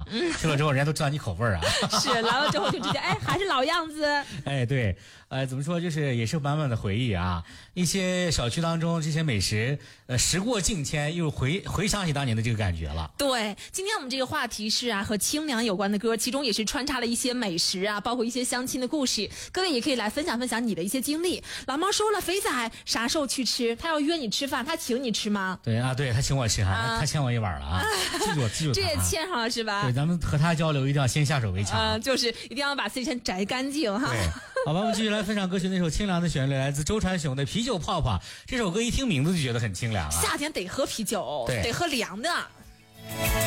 吃了之后人家都知道你口味啊。 是来了之后就直接还是老样子。 哎，对，怎么说，就是也是满满的回忆啊。一些小区当中这些美食，时过境迁，又回想起当年的这个感觉了。 对，今天我们这个话题是和清凉有关的歌，其中也是穿插了一些美食包括一些相亲的故事。各位也可以来分享分享你的一些经历。老猫说了，肥仔啥时候去吃？他要约你吃饭，他请你吃吗？ 对啊，对，他请我吃他欠我一碗了啊。记住这也欠上了是吧？ 对，咱们和他交流一定要先下手为强。 就是一定要把自己先摘干净哈。 对，好吧，我们继续来分享歌曲，那首清凉的旋律来自周传雄的《啤酒泡泡》。这首歌一听名字就觉得很清凉啊， 夏天得喝啤酒，得喝凉的。